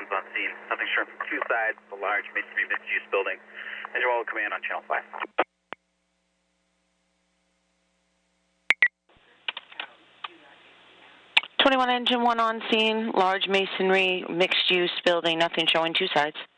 one's on scene. Nothing showing from two sides, the large masonry mixed-use building. Engine 1 will command on channel 5. 21 Engine 1 on scene, large masonry, mixed-use building, nothing showing two sides.